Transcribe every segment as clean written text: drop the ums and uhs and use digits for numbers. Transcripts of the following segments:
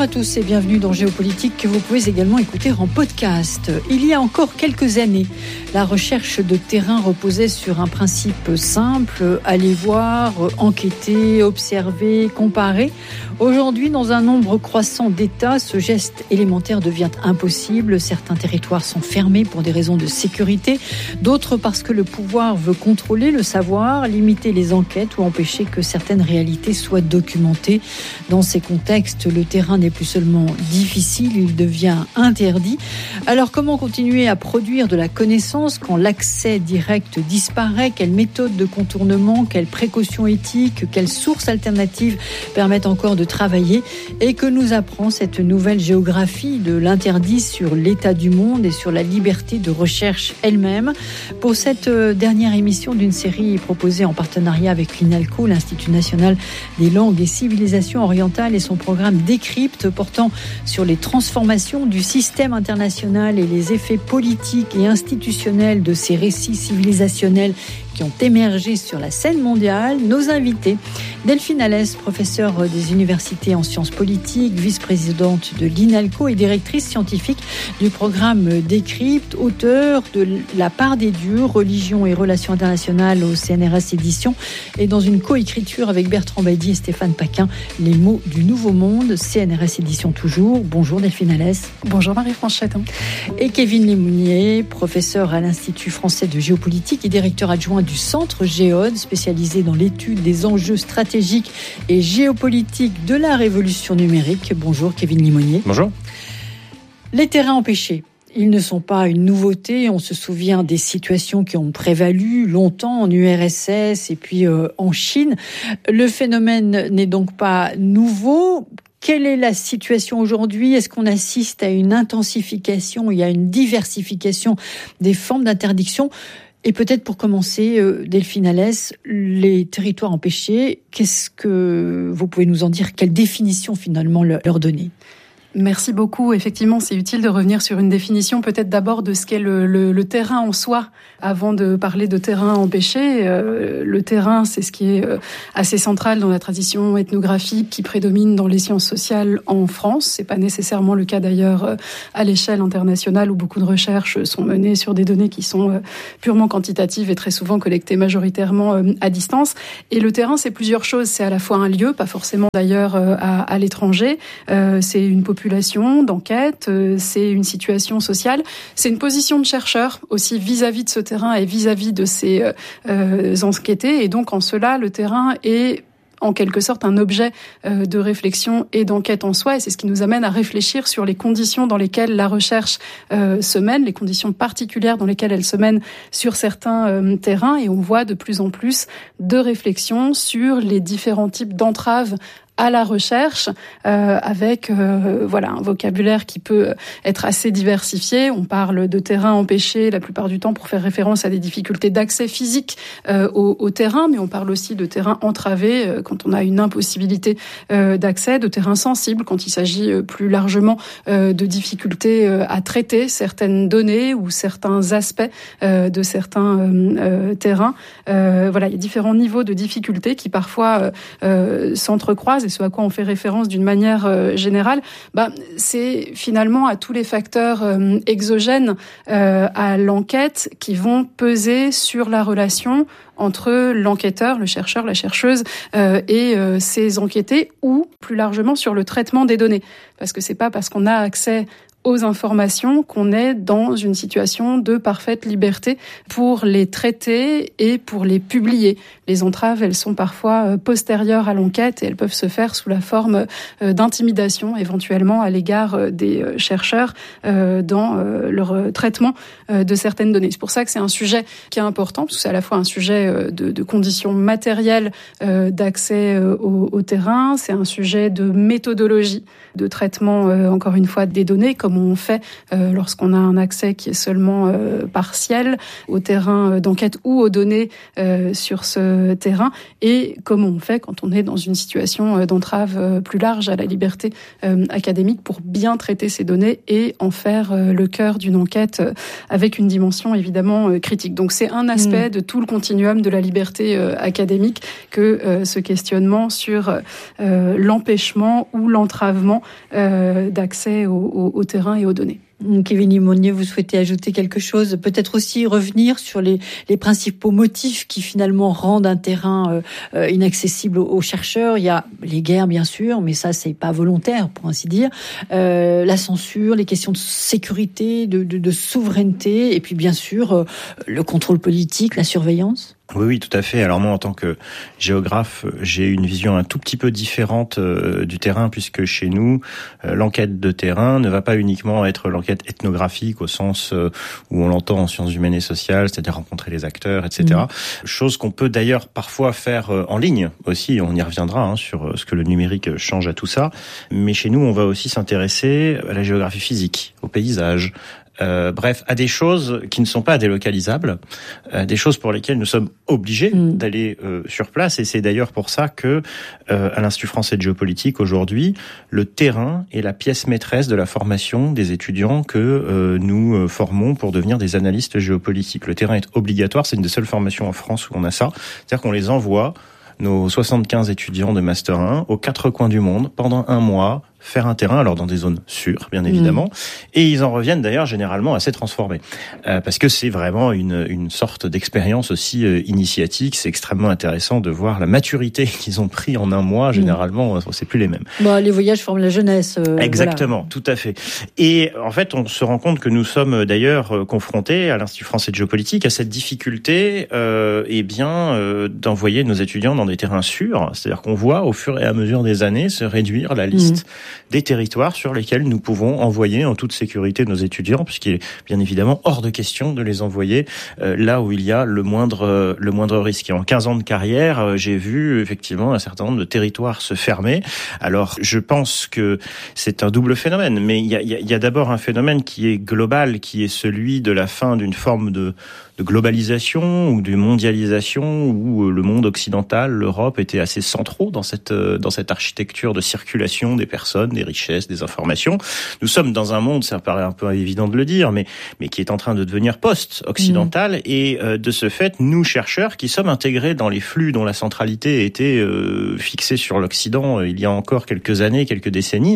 Bonjour à tous et bienvenue dans Géopolitique que vous pouvez également écouter en podcast. Il y a encore quelques années, la recherche de terrain reposait sur un principe simple, aller voir, enquêter, observer, comparer. Aujourd'hui, dans un nombre croissant d'États, ce geste élémentaire devient impossible. Certains territoires sont fermés pour des raisons de sécurité, d'autres parce que le pouvoir veut contrôler le savoir, limiter les enquêtes ou empêcher que certaines réalités soient documentées. Dans ces contextes, le terrain n'est plus seulement difficile, il devient interdit. Alors comment continuer à produire de la connaissance quand l'accès direct disparaît? Quelles méthodes de contournement, quelles précautions éthiques, quelles sources alternatives permettent encore de travailler? Et que nous apprend cette nouvelle géographie de l'interdit sur l'état du monde et sur la liberté de recherche elle-même? Pour cette dernière émission d'une série proposée en partenariat avec l'INALCO, l'Institut national des langues et civilisations orientales, et son programme Décrypte portant sur les transformations du système international et les effets politiques et institutionnels de ces récits civilisationnels qui ont émergé sur la scène mondiale. Nos invités, Delphine Alès, professeure des universités en sciences politiques, vice-présidente de l'INALCO et directrice scientifique du programme Décrypte, auteure de La part des dieux, religion et relations internationales au CNRS Éditions, et dans une coécriture avec Bertrand Badi et Stéphane Paquin, Les mots du nouveau monde, CNRS Éditions toujours. Bonjour Delphine Alès. Bonjour Marie-France. Et Kevin Lemounier, professeur à l'Institut français de géopolitique et directeur adjoint du Centre Géode, spécialisé dans l'étude des enjeux stratégiques et géopolitiques de la révolution numérique. Bonjour Kevin Lemounier. Bonjour. Les terrains empêchés, ils ne sont pas une nouveauté. On se souvient des situations qui ont prévalu longtemps en URSS et puis en Chine. Le phénomène n'est donc pas nouveau. Quelle est la situation aujourd'hui? Est-ce qu'on assiste à une intensification, il y a une diversification des formes d'interdiction? Et peut-être pour commencer, Delphine Alès, les territoires empêchés, qu'est-ce que vous pouvez nous en dire? Quelle définition finalement leur donner? Merci beaucoup. Effectivement, c'est utile de revenir sur une définition peut-être d'abord de ce qu'est le terrain en soi, avant de parler de terrain empêché. Le terrain, c'est ce qui est assez central dans la tradition ethnographique qui prédomine dans les sciences sociales en France. C'est pas nécessairement le cas d'ailleurs à l'échelle internationale où beaucoup de recherches sont menées sur des données qui sont purement quantitatives et très souvent collectées majoritairement à distance. Et le terrain, c'est plusieurs choses. C'est à la fois un lieu, pas forcément d'ailleurs à l'étranger. C'est une population d'enquête, c'est une situation sociale, c'est une position de chercheur aussi vis-à-vis de ce terrain et vis-à-vis de ces enquêtés. Et donc en cela, le terrain est en quelque sorte un objet de réflexion et d'enquête en soi, et c'est ce qui nous amène à réfléchir sur les conditions dans lesquelles la recherche se mène, les conditions particulières dans lesquelles elle se mène sur certains terrains, et on voit de plus en plus de réflexions sur les différents types d'entraves à la recherche, avec un vocabulaire qui peut être assez diversifié. On parle de terrain empêché la plupart du temps pour faire référence à des difficultés d'accès physique au terrain, mais on parle aussi de terrain entravé quand on a une impossibilité d'accès, de terrain sensible quand il s'agit plus largement de difficultés à traiter certaines données ou certains aspects de certains terrains. Il y a différents niveaux de difficultés qui parfois s'entrecroisent, et ce à quoi on fait référence d'une manière générale, c'est finalement à tous les facteurs exogènes à l'enquête qui vont peser sur la relation entre l'enquêteur, le chercheur, la chercheuse et ses enquêtés, ou plus largement sur le traitement des données. Parce que c'est pas parce qu'on a accès aux informations qu'on est dans une situation de parfaite liberté pour les traiter et pour les publier. Les entraves, elles sont parfois postérieures à l'enquête et elles peuvent se faire sous la forme d'intimidation, éventuellement à l'égard des chercheurs dans leur traitement de certaines données. C'est pour ça que c'est un sujet qui est important, parce que c'est à la fois un sujet de conditions matérielles d'accès au terrain, c'est un sujet de méthodologie de traitement, encore une fois, des données, comment on fait lorsqu'on a un accès qui est seulement partiel au terrain d'enquête ou aux données sur ce terrain, et comment on fait quand on est dans une situation d'entrave plus large à la liberté académique pour bien traiter ces données et en faire le cœur d'une enquête avec une dimension évidemment critique. Donc c'est un aspect de tout le continuum de la liberté académique que ce questionnement sur l'empêchement ou l'entravement d'accès au terrain et aux données. Kevin Limonier, vous souhaitez ajouter quelque chose? Peut-être aussi revenir sur les principaux motifs qui finalement rendent un terrain inaccessible aux chercheurs. Il y a les guerres, bien sûr, mais ça, c'est pas volontaire, pour ainsi dire. La censure, les questions de sécurité, de souveraineté, et puis bien sûr, le contrôle politique, la surveillance. Oui, tout à fait. Alors moi, en tant que géographe, j'ai une vision un tout petit peu différente du terrain, puisque chez nous, l'enquête de terrain ne va pas uniquement être l'enquête ethnographique au sens où on l'entend en sciences humaines et sociales, c'est-à-dire rencontrer les acteurs, etc. Chose qu'on peut d'ailleurs parfois faire en ligne aussi, on y reviendra sur ce que le numérique change à tout ça. Mais chez nous, on va aussi s'intéresser à la géographie physique, au paysage, bref, à des choses qui ne sont pas délocalisables, des choses pour lesquelles nous sommes obligés d'aller sur place. Et c'est d'ailleurs pour ça que, à l'Institut français de géopolitique, aujourd'hui, le terrain est la pièce maîtresse de la formation des étudiants que nous formons pour devenir des analystes géopolitiques. Le terrain est obligatoire, c'est une des seules formations en France où on a ça. C'est-à-dire qu'on les envoie, nos 75 étudiants de Master 1, aux 4 coins du monde, pendant 1 mois, faire un terrain, alors dans des zones sûres, bien évidemment, et ils en reviennent d'ailleurs généralement assez transformés, parce que c'est vraiment une sorte d'expérience aussi initiatique. C'est extrêmement intéressant de voir la maturité qu'ils ont pris en 1 mois. Généralement, c'est plus les mêmes. Les voyages forment la jeunesse. Exactement, tout à fait. Et en fait, on se rend compte que nous sommes d'ailleurs confrontés à l'Institut français de géopolitique à cette difficulté, d'envoyer nos étudiants dans des terrains sûrs. C'est-à-dire qu'on voit au fur et à mesure des années se réduire la liste des territoires sur lesquels nous pouvons envoyer en toute sécurité nos étudiants, puisqu'il est bien évidemment hors de question de les envoyer là où il y a le moindre risque. Et en 15 ans de carrière, j'ai vu effectivement un certain nombre de territoires se fermer. Alors, je pense que c'est un double phénomène, mais il y a d'abord un phénomène qui est global, qui est celui de la fin d'une forme de globalisation ou de mondialisation où le monde occidental, l'Europe, étaient assez centraux dans cette architecture de circulation des personnes, des richesses, des informations. Nous sommes dans un monde, ça paraît un peu évident de le dire, mais qui est en train de devenir post-occidental. Et de ce fait, nous, chercheurs, qui sommes intégrés dans les flux dont la centralité était fixée sur l'Occident il y a encore quelques années, quelques décennies,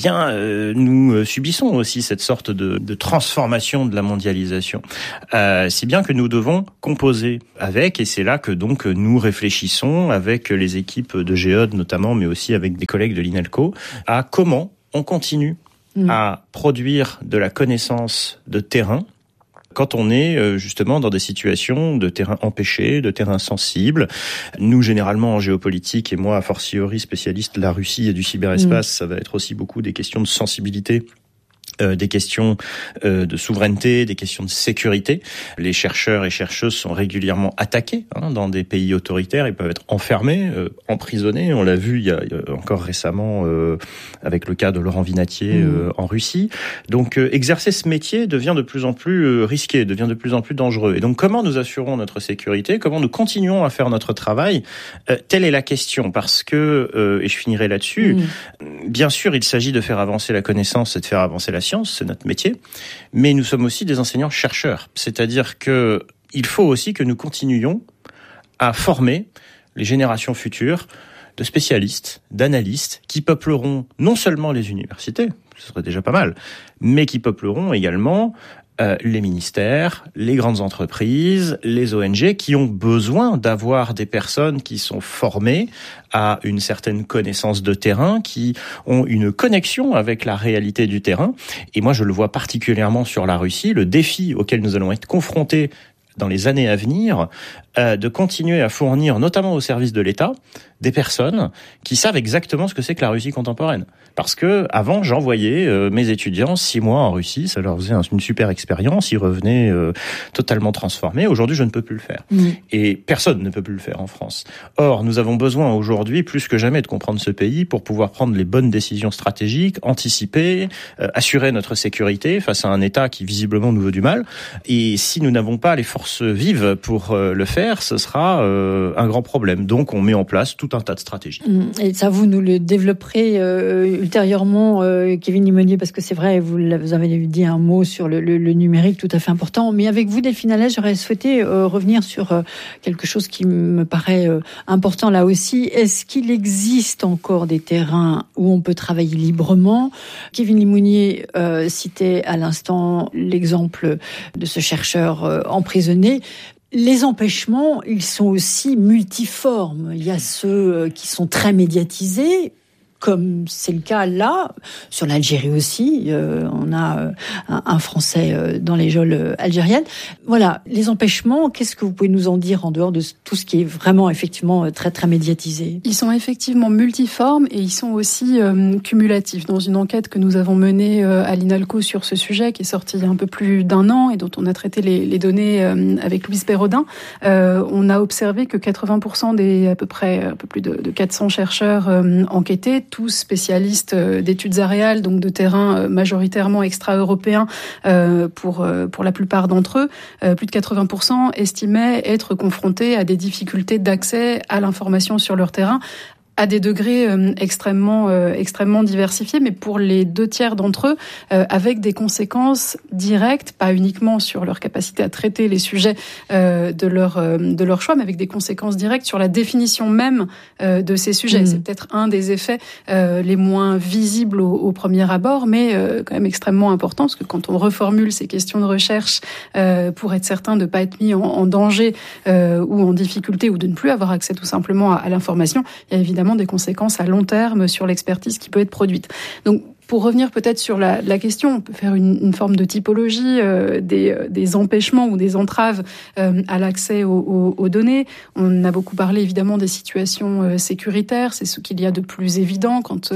nous subissons aussi cette sorte de transformation de la mondialisation. Si bien que nous devons composer avec, et c'est là que donc nous réfléchissons avec les équipes de Géode notamment, mais aussi avec des collègues de l'INALCO, à comment on continue à produire de la connaissance de terrain quand on est justement dans des situations de terrain empêché, de terrain sensible. Nous, généralement en géopolitique, et moi a fortiori spécialiste de la Russie et du cyberespace, ça va être aussi beaucoup des questions de sensibilité, des questions de souveraineté, des questions de sécurité. Les chercheurs et chercheuses sont régulièrement attaqués dans des pays autoritaires. Ils peuvent être enfermés, emprisonnés. On l'a vu il y a encore récemment avec le cas de Laurent Vinatier en Russie. Donc exercer ce métier devient de plus en plus risqué, devient de plus en plus dangereux. Et donc comment nous assurons notre sécurité? Comment nous continuons à faire notre travail? Telle est la question, parce que, et je finirai là-dessus, bien sûr il s'agit de faire avancer la connaissance et de faire avancer la science, c'est notre métier, mais nous sommes aussi des enseignants-chercheurs. C'est-à-dire que il faut aussi que nous continuions à former les générations futures de spécialistes, d'analystes, qui peupleront non seulement les universités, ce serait déjà pas mal, mais qui peupleront également les ministères, les grandes entreprises, les ONG, qui ont besoin d'avoir des personnes qui sont formées à une certaine connaissance de terrain, qui ont une connexion avec la réalité du terrain. Et moi, je le vois particulièrement sur la Russie, le défi auquel nous allons être confrontés dans les années à venir, de continuer à fournir, notamment au service de l'État, des personnes qui savent exactement ce que c'est que la Russie contemporaine. Parce que avant, j'envoyais mes étudiants 6 mois en Russie, ça leur faisait une super expérience, ils revenaient totalement transformés. Aujourd'hui, je ne peux plus le faire. Et personne ne peut plus le faire en France. Or, nous avons besoin aujourd'hui, plus que jamais, de comprendre ce pays pour pouvoir prendre les bonnes décisions stratégiques, anticiper, assurer notre sécurité face à un État qui visiblement nous veut du mal. Et si nous n'avons pas les forces vives pour le faire, ce sera un grand problème. Donc, on met en place tout un tas de stratégies. Et ça, vous nous le développerez ultérieurement, Kevin Limonier, parce que c'est vrai, vous avez dit un mot sur le numérique tout à fait important. Mais avec vous, Delphine Allais, j'aurais souhaité revenir sur quelque chose qui me paraît important là aussi. Est-ce qu'il existe encore des terrains où on peut travailler librement? Kevin Limonier citait à l'instant l'exemple de ce chercheur emprisonné. Les empêchements, ils sont aussi multiformes. Il y a ceux qui sont très médiatisés, comme c'est le cas là, sur l'Algérie aussi. On a un Français dans les geôles algériennes. Voilà, les empêchements, qu'est-ce que vous pouvez nous en dire en dehors de tout ce qui est vraiment, effectivement, très, très médiatisé? Ils sont effectivement multiformes et ils sont aussi cumulatifs. Dans une enquête que nous avons menée à l'INALCO sur ce sujet, qui est sortie il y a un peu plus d'1 an et dont on a traité les données avec Louise Perraudin, on a observé que 80% des à peu près un peu plus de 400 chercheurs enquêtés, tous spécialistes d'études aréales, donc de terrain majoritairement extra-européens pour la plupart d'entre eux, plus de 80% estimaient être confrontés à des difficultés d'accès à l'information sur leur terrain, à des degrés extrêmement diversifiés, mais pour les 2/3 d'entre eux, avec des conséquences directes, pas uniquement sur leur capacité à traiter les sujets de leur choix, mais avec des conséquences directes sur la définition même de ces sujets. C'est peut-être un des effets les moins visibles au premier abord, mais quand même extrêmement important, parce que quand on reformule ces questions de recherche pour être certain de ne pas être mis en danger ou en difficulté, ou de ne plus avoir accès tout simplement à l'information, il y a évidemment des conséquences à long terme sur l'expertise qui peut être produite. Donc, pour revenir peut-être sur la question, on peut faire une forme de typologie des empêchements ou des entraves à l'accès aux données. On a beaucoup parlé évidemment des situations sécuritaires, c'est ce qu'il y a de plus évident quand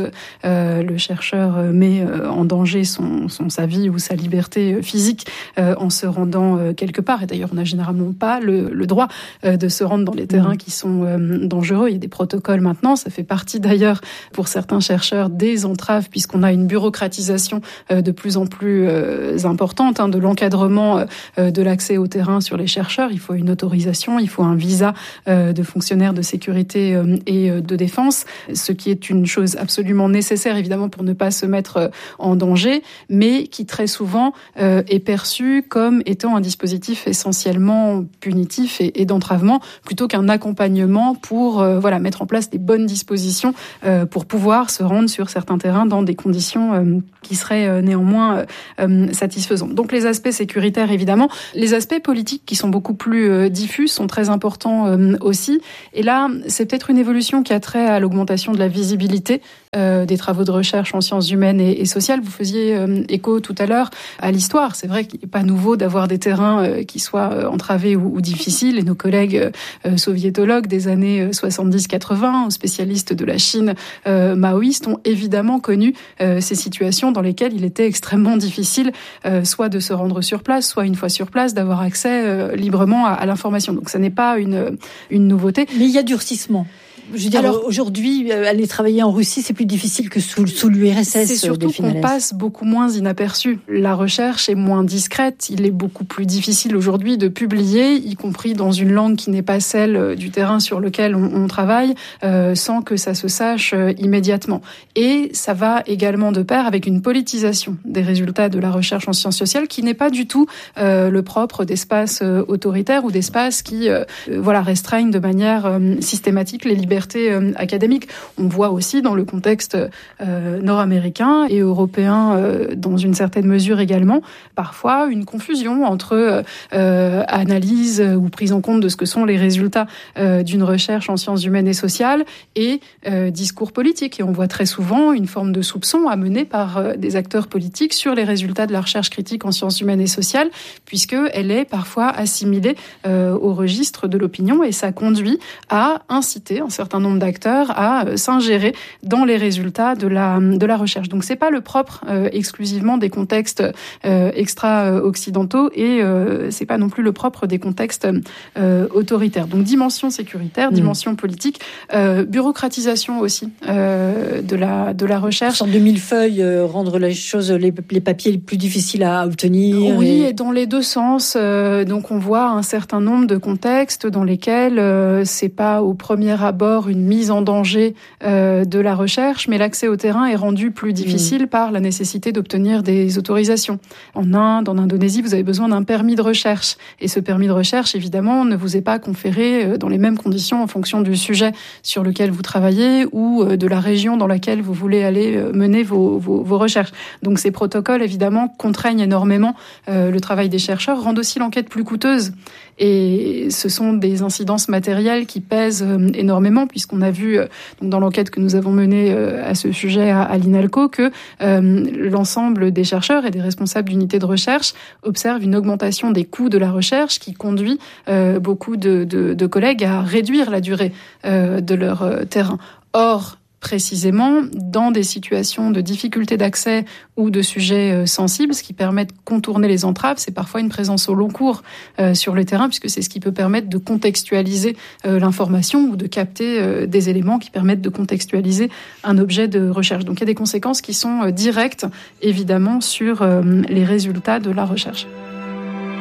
le chercheur met en danger sa vie ou sa liberté physique en se rendant quelque part. Et d'ailleurs, on n'a généralement pas le droit de se rendre dans les terrains qui sont dangereux. Il y a des protocoles maintenant, ça fait partie d'ailleurs pour certains chercheurs des entraves, puisqu'on a une bureaucratisation de plus en plus importante de l'encadrement de l'accès au terrain sur les chercheurs. Il faut une autorisation, il faut un visa de fonctionnaire de sécurité et de défense, ce qui est une chose absolument nécessaire évidemment pour ne pas se mettre en danger, mais qui très souvent est perçu comme étant un dispositif essentiellement punitif et d'entravement, plutôt qu'un accompagnement pour mettre en place des bonnes dispositions pour pouvoir se rendre sur certains terrains dans des conditions qui seraient néanmoins satisfaisantes. Donc les aspects sécuritaires évidemment, les aspects politiques qui sont beaucoup plus diffus sont très importants aussi. Et là, c'est peut-être une évolution qui a trait à l'augmentation de la visibilité des travaux de recherche en sciences humaines et sociales. Vous faisiez écho tout à l'heure à l'histoire. C'est vrai qu'il n'est pas nouveau d'avoir des terrains qui soient entravés ou difficiles. Et nos collègues soviétologues des années 70-80, spécialistes de la Chine maoïste, ont évidemment connu ces situations dans lesquelles il était extrêmement difficile soit de se rendre sur place, soit une fois sur place, d'avoir accès librement à l'information. Donc ça n'est pas une nouveauté. Mais il y a durcissement. Je veux dire, alors, aujourd'hui, aller travailler en Russie, c'est plus difficile que sous l'URSS. C'est surtout qu'on passe beaucoup moins inaperçu. La recherche est moins discrète. Il est beaucoup plus difficile aujourd'hui de publier, y compris dans une langue qui n'est pas celle du terrain sur lequel on travaille, sans que ça se sache immédiatement. Et ça va également de pair avec une politisation des résultats de la recherche en sciences sociales qui n'est pas du tout le propre d'espaces autoritaires ou d'espaces qui restreignent de manière systématique les libertés académique. On voit aussi dans le contexte nord-américain et européen, dans une certaine mesure également, parfois une confusion entre analyse ou prise en compte de ce que sont les résultats d'une recherche en sciences humaines et sociales et discours politique. Et on voit très souvent une forme de soupçon amenée par des acteurs politiques sur les résultats de la recherche critique en sciences humaines et sociales, puisqu'elle est parfois assimilée au registre de l'opinion, et ça conduit à inciter un certain certain nombre d'acteurs à s'ingérer dans les résultats de la recherche. Donc c'est pas le propre exclusivement des contextes extra-occidentaux et c'est pas non plus le propre des contextes autoritaires. Donc dimension sécuritaire, dimension politique, bureaucratisation aussi de la recherche. En 2000 feuilles, rendre les choses, les papiers les plus difficiles à obtenir. Oui, et dans les deux sens. Donc on voit un certain nombre de contextes dans lesquels c'est pas au premier abord une mise en danger de la recherche, mais l'accès au terrain est rendu plus difficile par la nécessité d'obtenir des autorisations. En Inde, en Indonésie, vous avez besoin d'un permis de recherche. Et ce permis de recherche, évidemment, ne vous est pas conféré dans les mêmes conditions en fonction du sujet sur lequel vous travaillez ou de la région dans laquelle vous voulez aller mener vos recherches. Donc ces protocoles, évidemment, contraignent énormément le travail des chercheurs, rendent aussi l'enquête plus coûteuse. Et ce sont des incidences matérielles qui pèsent énormément, puisqu'on a vu donc dans l'enquête que nous avons menée à ce sujet à l'INALCO que l'ensemble des chercheurs et des responsables d'unités de recherche observent une augmentation des coûts de la recherche qui conduit beaucoup de collègues à réduire la durée de leur terrain. Or, précisément, dans des situations de difficulté d'accès ou de sujets sensibles, ce qui permet de contourner les entraves, c'est parfois une présence au long cours sur le terrain, puisque c'est ce qui peut permettre de contextualiser l'information ou de capter des éléments qui permettent de contextualiser un objet de recherche. Donc il y a des conséquences qui sont directes, évidemment, sur les résultats de la recherche.